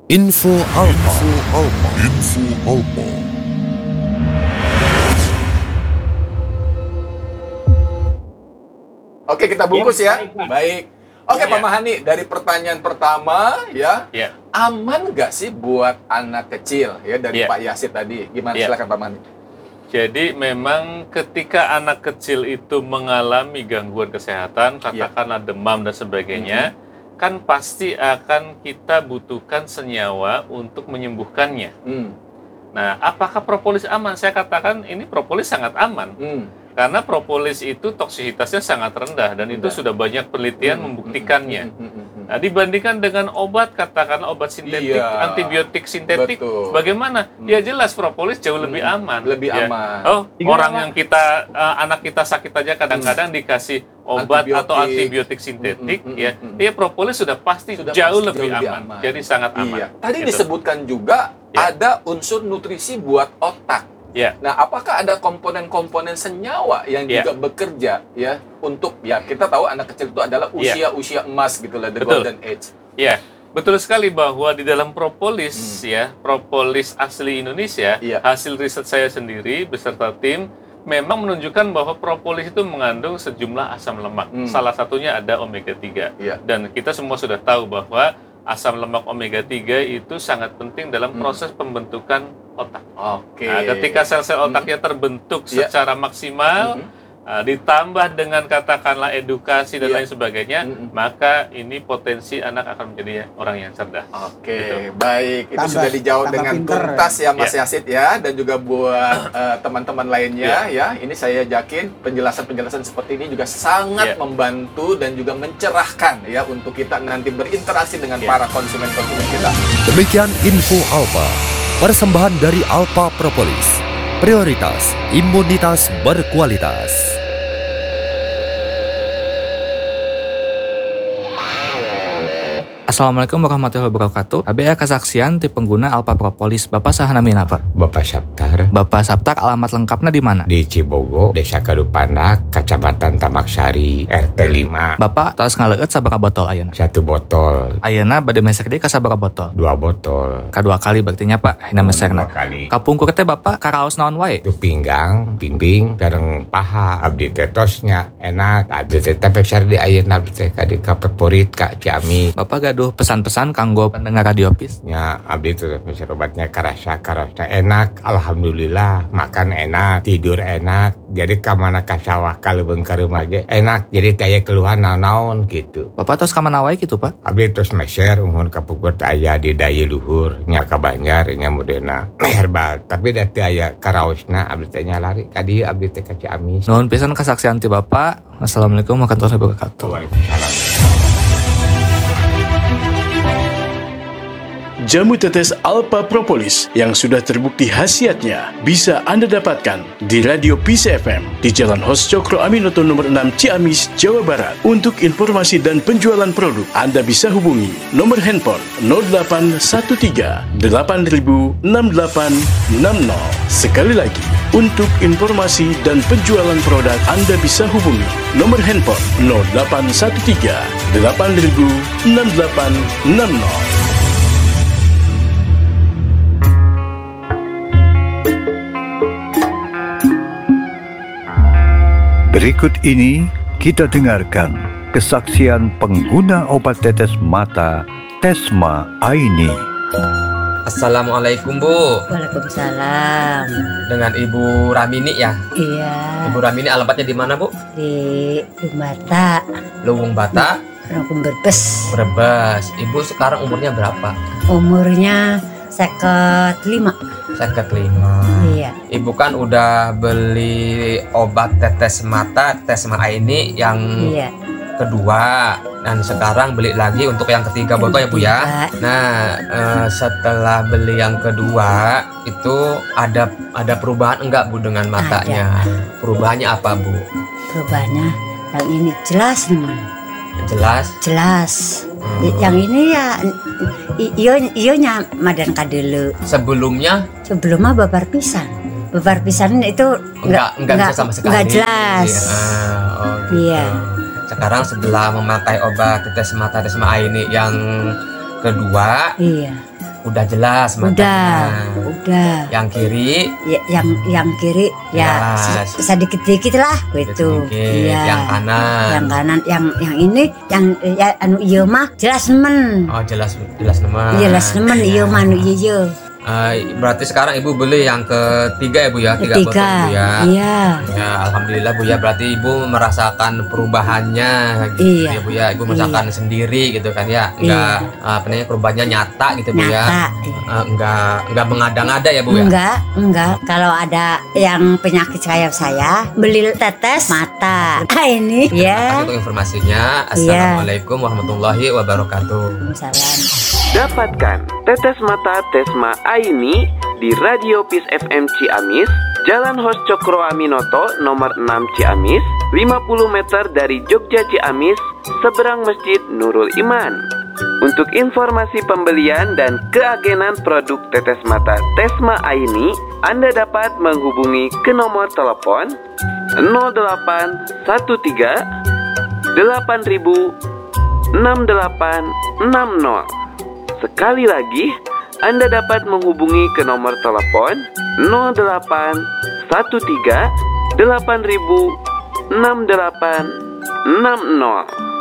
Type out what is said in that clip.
Info Alpa. Info Alpa. Oke, kita bungkus ya. Baik. Oke, Ya. Pak Mahani, dari pertanyaan pertama ya, aman nggak sih buat anak kecil ya dari Pak Yasid tadi? Gimana? Silakan Pak Mahani. Jadi memang ketika anak kecil itu mengalami gangguan kesehatan, katakanlah demam dan sebagainya, kan pasti akan kita butuhkan senyawa untuk menyembuhkannya. Nah, apakah propolis aman? Saya katakan ini propolis sangat aman. Karena propolis itu toksisitasnya sangat rendah dan itu sudah banyak penelitian membuktikannya. Nah, dibandingkan dengan obat, katakanlah obat sintetik, antibiotik sintetik, bagaimana? Ya jelas propolis jauh lebih aman. Lebih aman. Oh, orang yang kita, anak kita sakit aja kadang-kadang dikasih obat atau antibiotik sintetik, ya propolis sudah pasti jauh lebih aman. Jadi sangat aman. Tadi disebutkan juga ada unsur nutrisi buat otak. Nah, apakah ada komponen-komponen senyawa yang juga bekerja ya untuk kita tahu anak kecil itu adalah usia emas gitu lah, the golden age. Ya, betul sekali bahwa di dalam propolis propolis asli Indonesia, hasil riset saya sendiri beserta tim memang menunjukkan bahwa propolis itu mengandung sejumlah asam lemak. Salah satunya ada omega 3. Dan kita semua sudah tahu bahwa asam lemak omega 3 itu sangat penting dalam proses pembentukan otak. Nah, ketika sel-sel otaknya terbentuk secara maksimal, ditambah dengan katakanlah edukasi dan lain sebagainya, maka ini potensi anak akan menjadi orang yang cerdas. Baik. Itu sudah dijawab dengan tuntas ya Mas Yasid ya, dan juga buat teman-teman lainnya ya. Ini saya yakin penjelasan-penjelasan seperti ini juga sangat membantu dan juga mencerahkan ya untuk kita nanti berinteraksi dengan para konsumen-konsumen kita. Demikian Info Alpa, persembahan dari Alpa Propolis. Prioritas imunitas berkualitas. Assalamualaikum warahmatullahi wabarakatuh. ABA kesaksian ti pengguna Alpa Propolis. Bapak saha namina Pak? Bapak Saptar. Bapak Saptar, alamat lengkapnya di mana? Di Cibogo, Desa Kadupandak, Kecamatan Tamak-Sari, RT 5. Bapak tos ngaleueut sabaraha botol ayeuna? 1 botol. Ayeuna bade mesek deui ka sabaraha botol? 2 botol. Kadua kali berarti nya Pak, hina mesekna. 2 kali. Kapungkur teh Bapak karaos naon wae? Itu pinggang, bimbing, bareng paha, abdi teh tosnya enak. Abdi teh Tamak-Sari di ayeuna abdi teh ka di favorit ka Ciamis. Bapak gaduh pesan-pesan kanggo pendengar radio Pis? Ya, abdi tuh misal obatnya karasa enak, alhamdulillah, makan enak, tidur enak, jadi kamana kasawah kaleubeung ka rumah ge enak, jadi kayak keluhan naon-naon gitu. Bapak tos ka mana wae kitu Pak? Abdi tos meser umur kapungkur teh aya di Daya Luhur nya ka Banjar nya modena herbal, tapi da teu aya karaosna abdi teh nya lari ka dieu abdi teh ka Ciamis. Nuhun pisan kasaksian ti Bapak. Wassalamualaikum warahmatullahi wabarakatuh. Waalaikumsalam. Jamu tetes Alpa Propolis yang sudah terbukti khasiatnya bisa Anda dapatkan di Radio Peace FM di Jalan Hos Cokro Aminoto nomor 6 Ciamis, Jawa Barat. Untuk informasi dan penjualan produk, Anda bisa hubungi nomor handphone 0813 8000 6860. Sekali lagi, untuk informasi dan penjualan produk, Anda bisa hubungi nomor handphone 0813 8000 6860. Berikut ini kita dengarkan kesaksian pengguna obat tetes mata Tesma Aini. Assalamualaikum Bu. Waalaikumsalam. Dengan Ibu Ramini ya? Iya. Ibu Ramini alamatnya di mana Bu? Di Bata. Luwung Bata. Luwung Brebes. Brebes. Ibu sekarang umurnya berapa? Umurnya 55. 55. Iya. Ibu kan udah beli obat tetes mata Tesma Aini yang kedua, dan sekarang beli lagi untuk yang ketiga botol ya Bu ya. Nah, setelah beli yang kedua itu ada perubahan enggak Bu dengan matanya? Perubahannya apa Bu? Perubahannya yang ini jelas nih. Jelas. Yang ini ya ionya madan kadelu. Sebelumnya babar pisan itu enggak bisa sama sekali. Enggak jelas. Iya. Sekarang setelah memakai obat tetes mata Tesma Aini yang kedua, Udah jelas matanya. Udah. Yang kiri? Yang kiri ya sedikit-sedikit lah gitu. Iya. Yang kanan? Yang ini yang anu ieu mah jelas nemen. Oh, jelas nemen. Iya, jelas nemen ieu mah anu ieu. Berarti sekarang Ibu beli yang ketiga ya Bu ya? Tiga botol Bu ya? Iya. Ya, alhamdulillah Bu ya, berarti Ibu merasakan perubahannya gitu ya Bu ya? Ibu merasakan sendiri gitu kan ya? Enggak, perubahannya nyata gitu Bu ya? Enggak mengada-ngada ya Bu ya? Enggak. Kalau ada yang penyakit kayak saya, beli tetes mata. Ini ya. Untuk informasinya, Assalamualaikum warahmatullahi wabarakatuh. Waalaikumsalam. Dapatkan tetes mata Tesma Aini di Radio Peace FM Ciamis, Jalan Hos Cokro Aminoto nomor 6 Ciamis, 50 meter dari Jogja Ciamis, seberang Masjid Nurul Iman. Untuk informasi pembelian dan keagenan produk tetes mata Tesma Aini, Anda dapat menghubungi ke nomor telepon 0813 8000 6860. Sekali lagi, Anda dapat menghubungi ke nomor telepon 0813 8000 6860.